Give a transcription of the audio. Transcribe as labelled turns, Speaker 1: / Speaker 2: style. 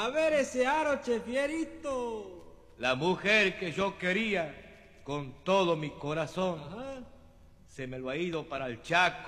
Speaker 1: A ver ese aro, Chefierito.
Speaker 2: La mujer que yo quería con todo mi corazón
Speaker 1: Ajá.
Speaker 2: se me lo ha ido para el Chaco.